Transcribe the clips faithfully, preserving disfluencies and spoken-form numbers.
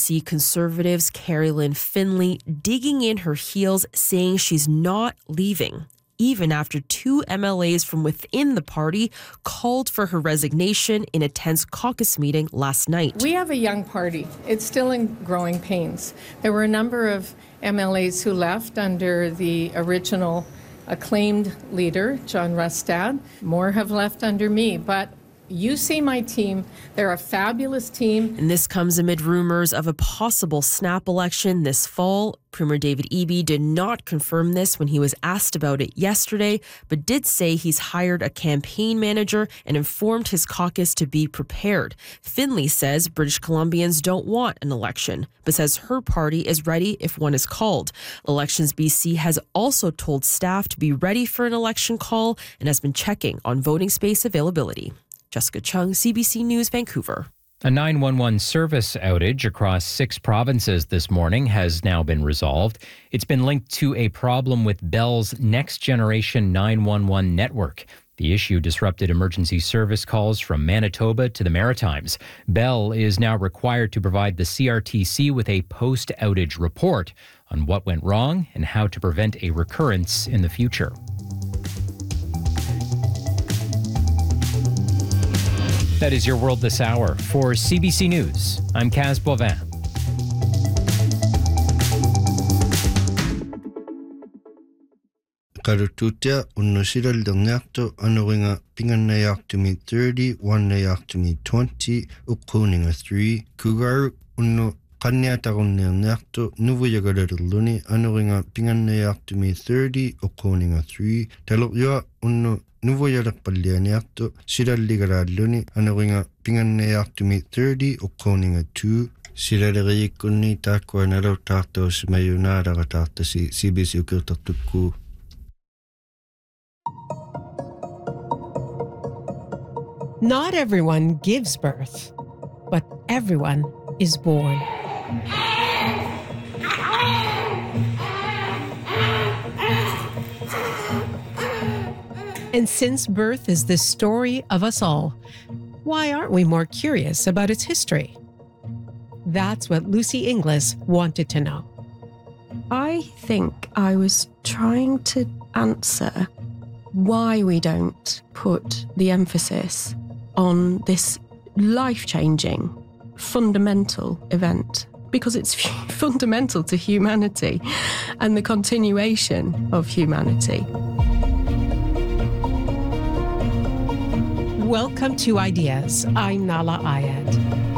C Conservatives Carrie-Lynne Finley digging in her heels, saying she's not leaving, even after two M L As from within the party called for her resignation in a tense caucus meeting last night. We have a young party. It's still in growing pains. There were a number of M L As who left under the original acclaimed leader, John Rustad. More have left under me, but you see my team. They're a fabulous team. And this comes amid rumors of a possible snap election this fall. Premier David Eby did not confirm this when he was asked about it yesterday, but did say he's hired a campaign manager and informed his caucus to be prepared. Finley says British Columbians don't want an election, but says her party is ready if one is called. Elections B C has also told staff to be ready for an election call and has been checking on voting space availability. Jessica Chung, C B C News, Vancouver. A nine one one service outage across six provinces this morning has now been resolved. It's been linked to a problem with Bell's next generation nine one one network. The issue disrupted emergency service calls from Manitoba to the Maritimes. Bell is now required to provide the C R T C with a post-outage report on what went wrong and how to prevent a recurrence in the future. That is your world this hour. For C B C News, I'm Kaz Boivin. Karututia unnosira lernacto anoringa pinganayactumi thirty, one nayactumi twenty, ukuninga three, kugaru unno Kanyatarunnernacto nuvuyagarerluni anoringa pinganayactumi thirty, ukuninga three, talokya unno Nuvoyalakpallianiarto Sidalligaralluni anoringa pinganayartumi thirty ukkoninga two Sidaleriikkunni taakkuanalutaartoos mayunaadaratartasi C B C ukirtartukku. Not everyone gives birth, but everyone is born. And since birth is the story of us all, why aren't we more curious about its history? That's what Lucy Inglis wanted to know. I think I was trying to answer why we don't put the emphasis on this life-changing, fundamental event, because it's fundamental to humanity and the continuation of humanity. Welcome to Ideas. I'm Nala Ayed.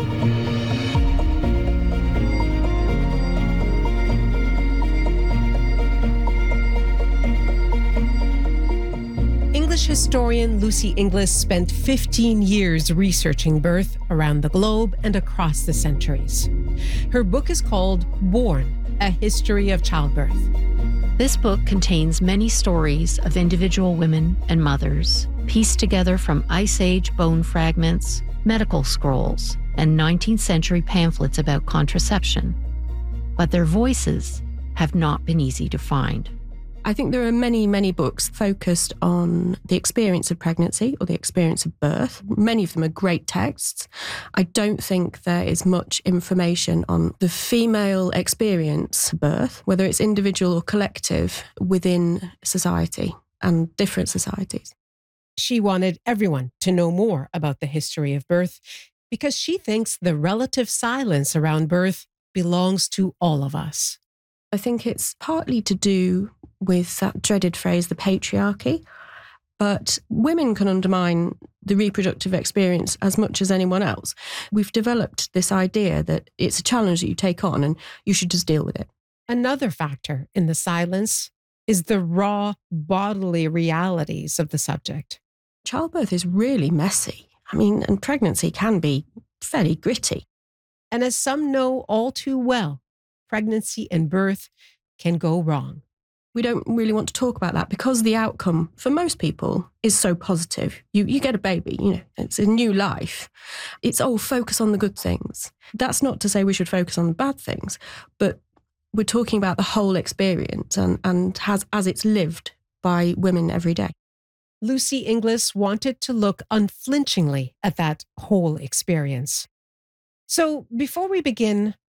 English historian Lucy Inglis spent fifteen years researching birth around the globe and across the centuries. Her book is called Born: A History of Childbirth. This book contains many stories of individual women and mothers, pieced together from Ice Age bone fragments, medical scrolls, and nineteenth century pamphlets about contraception. But their voices have not been easy to find. I think there are many, many books focused on the experience of pregnancy or the experience of birth. Many of them are great texts. I don't think there is much information on the female experience of birth, whether it's individual or collective, within society and different societies. She wanted everyone to know more about the history of birth because she thinks the relative silence around birth belongs to all of us. I think it's partly to do with that dreaded phrase, the patriarchy, but women can undermine the reproductive experience as much as anyone else. We've developed this idea that it's a challenge that you take on and you should just deal with it. Another factor in the silence is the raw bodily realities of the subject. Childbirth is really messy. I mean, and pregnancy can be fairly gritty. And as some know all too well, pregnancy and birth can go wrong. We don't really want to talk about that because the outcome for most people is so positive. You you get a baby, you know, it's a new life. It's, oh, focus on the good things. That's not to say we should focus on the bad things, but we're talking about the whole experience and, and has, as it's lived by women every day. Lucy Inglis wanted to look unflinchingly at that whole experience. So before we begin,